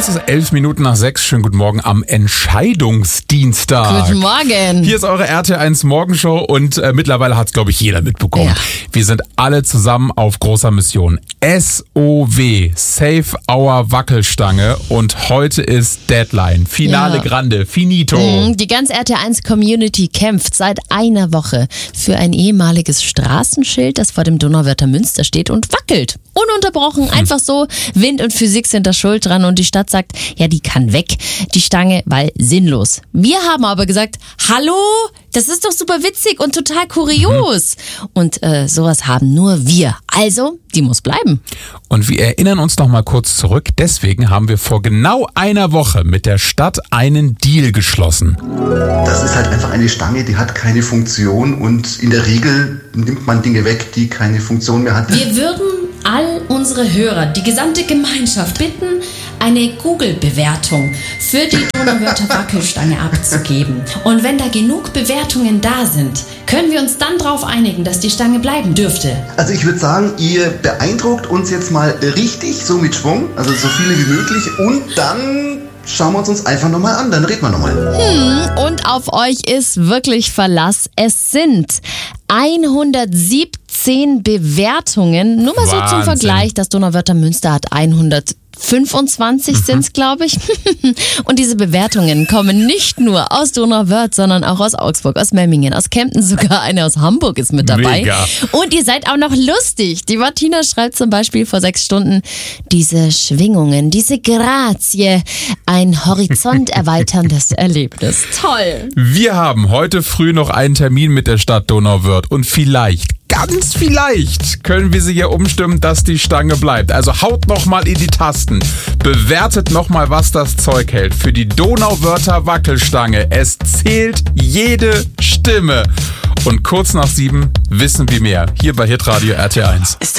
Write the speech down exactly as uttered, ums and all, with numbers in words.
Es ist elf Minuten nach sechs. Schönen guten Morgen am Entscheidungsdienstag. Guten Morgen. Hier ist eure R T eins Morgenshow und äh, mittlerweile hat es, glaube ich, jeder mitbekommen. Ja. Wir sind alle zusammen auf großer Mission. S O W, Save Our Wackelstange, und heute ist Deadline. Finale Ja. Grande, finito. Mhm, Die ganze R T eins Community kämpft seit einer Woche für ein ehemaliges Straßenschild, das vor dem Donauwörther Münster steht und wackelt. Ununterbrochen, einfach so. Wind und Physik sind da schuld dran und die Stadt sagt, ja, die kann weg, die Stange, weil sinnlos. Wir haben aber gesagt, hallo, das ist doch super witzig und total kurios. Mhm. Und äh, sowas haben nur wir. Also, die muss bleiben. Und wir erinnern uns noch mal kurz zurück. Deswegen haben wir vor genau einer Woche mit der Stadt einen Deal geschlossen. Das ist halt einfach eine Stange, die hat keine Funktion und in der Regel nimmt man Dinge weg, die keine Funktion mehr hat. Wir würden all unsere Hörer, die gesamte Gemeinschaft bitten, eine Google-Bewertung für die Donauwörther Wackelstange abzugeben. Und wenn da genug Bewertungen da sind, können wir uns dann darauf einigen, dass die Stange bleiben dürfte. Also ich würde sagen, ihr beeindruckt uns jetzt mal richtig, so mit Schwung, also so viele wie möglich, und dann schauen wir uns uns einfach nochmal an, dann reden wir nochmal. Hm, und auf euch ist wirklich Verlass. Es sind hundertsiebzehn Bewertungen. Nur mal so zum Wahnsinn. Vergleich, das Donauwörther Münster hat hundertfünfundzwanzig Mhm. sind's, glaube ich. Und diese Bewertungen kommen nicht nur aus Donauwörth, sondern auch aus Augsburg, aus Memmingen, aus Kempten, sogar eine aus Hamburg ist mit dabei. Mega. Und ihr seid auch noch lustig. Die Martina schreibt zum Beispiel vor sechs Stunden, diese Schwingungen, diese Grazie, ein horizont erweiterndes Erlebnis. Toll. Wir haben heute früh noch einen Termin mit der Stadt Donauwörth und vielleicht, ganz vielleicht, können wir sie hier umstimmen, dass die Stange bleibt. Also haut noch mal in die Tasten, bewertet noch mal, was das Zeug hält für die Donauwörther Wackelstange. Es zählt jede Stimme. Und kurz nach sieben wissen wir mehr, hier bei Hitradio R T eins.